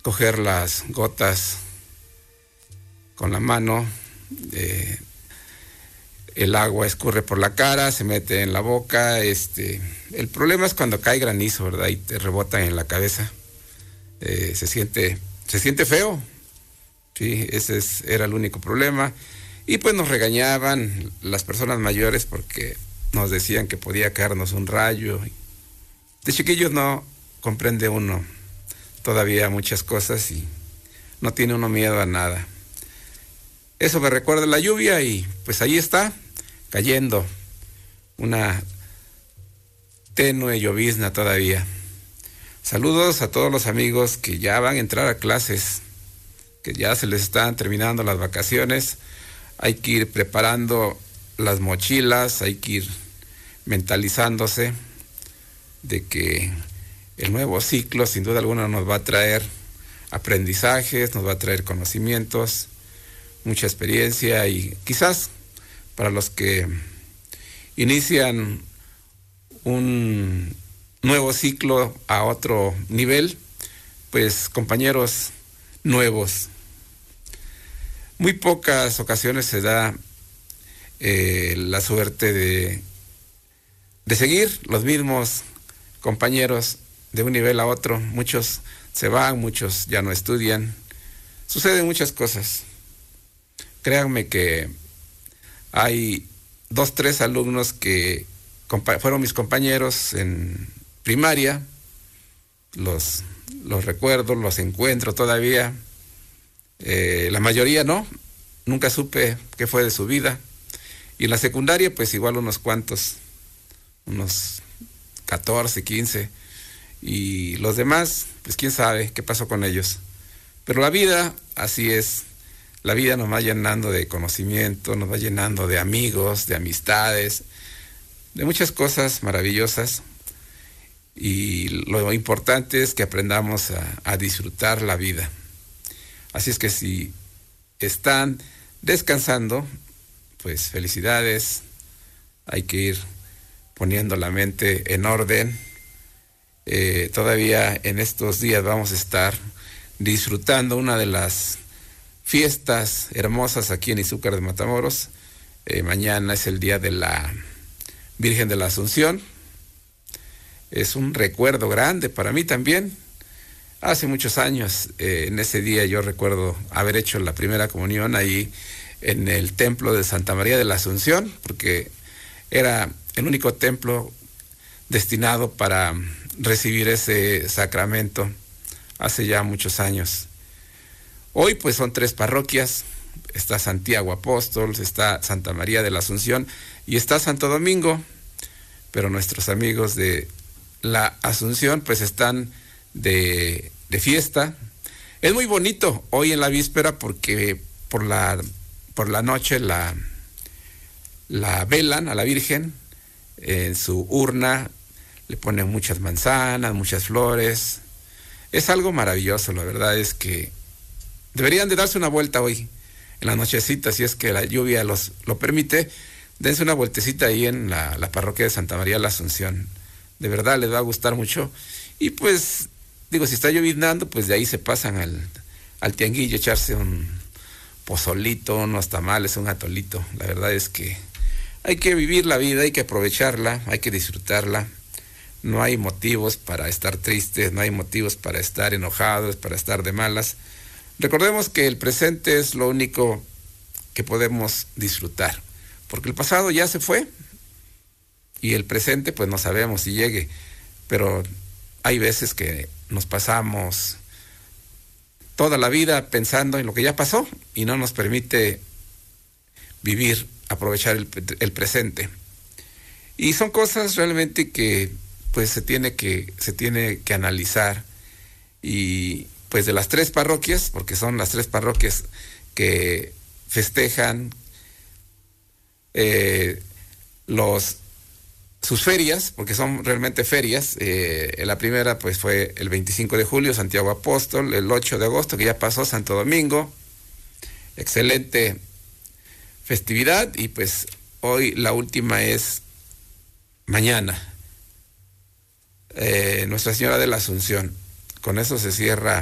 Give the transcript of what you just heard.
coger las gotas con la mano, el agua escurre por la cara, se mete en la boca, el problema es cuando cae granizo, ¿verdad? Y te rebota en la cabeza, se siente feo, sí, era el único problema. Y pues nos regañaban las personas mayores porque nos decían que podía caernos un rayo. De chiquillos no comprende uno todavía muchas cosas y no tiene uno miedo a nada. Eso me recuerda la lluvia y pues ahí está, cayendo una tenue llovizna todavía. Saludos a todos los amigos que ya van a entrar a clases, que ya se les están terminando las vacaciones. Hay que ir preparando las mochilas, hay que ir mentalizándose de que el nuevo ciclo sin duda alguna nos va a traer aprendizajes, nos va a traer conocimientos, mucha experiencia y quizás para los que inician un nuevo ciclo a otro nivel, pues compañeros nuevos. Muy pocas ocasiones se da la suerte de seguir los mismos compañeros de un nivel a otro. Muchos se van, muchos ya no estudian. Suceden muchas cosas. Créanme que hay 2, 3 alumnos que fueron mis compañeros en primaria. Los recuerdo, los encuentro todavía. La mayoría no, nunca supe qué fue de su vida. Y en la secundaria pues igual unos cuantos, unos 14, 15. Y los demás, pues quién sabe qué pasó con ellos. Pero la vida, así es. La vida nos va llenando de conocimiento, nos va llenando de amigos, de amistades, de muchas cosas maravillosas. Y lo importante es que aprendamos a disfrutar la vida. Así es que si están descansando, pues felicidades. Hay que ir poniendo la mente en orden. Todavía en estos días vamos a estar disfrutando una de las fiestas hermosas aquí en Izúcar de Matamoros. Mañana es el día de la Virgen de la Asunción. Es un recuerdo grande para mí también. Hace muchos años, en ese día yo recuerdo haber hecho la primera comunión ahí en el templo de Santa María de la Asunción, porque era el único templo destinado para recibir ese sacramento hace ya muchos años. Hoy pues son 3 parroquias, está Santiago Apóstol, está Santa María de la Asunción y está Santo Domingo, pero nuestros amigos de la Asunción pues están de fiesta. Es muy bonito hoy en la víspera porque por la noche la velan a la Virgen en su urna, le ponen muchas manzanas, muchas flores. Es algo maravilloso, la verdad es que deberían de darse una vuelta hoy en la nochecita, si es que la lluvia lo permite. Dense una vueltecita ahí en la parroquia de Santa María de la Asunción. De verdad les va a gustar mucho. Y pues digo, si está lloviznando, pues de ahí se pasan al tianguillo, echarse un pozolito, unos tamales, un atolito. La verdad es que hay que vivir la vida, hay que aprovecharla, hay que disfrutarla. No hay motivos para estar tristes, no hay motivos para estar enojados, para estar de malas. Recordemos que el presente es lo único que podemos disfrutar, porque el pasado ya se fue y el presente pues no sabemos si llegue, pero hay veces que nos pasamos toda la vida pensando en lo que ya pasó y no nos permite vivir, aprovechar el presente. Y son cosas realmente que pues se tiene que analizar. Y pues de las 3 parroquias, porque son las 3 parroquias que festejan sus ferias, porque son realmente ferias. La primera pues fue el 25 de julio, Santiago Apóstol, el 8 de agosto, que ya pasó, Santo Domingo. Excelente festividad. Y pues hoy la última es mañana, Nuestra Señora de la Asunción. Con eso se cierra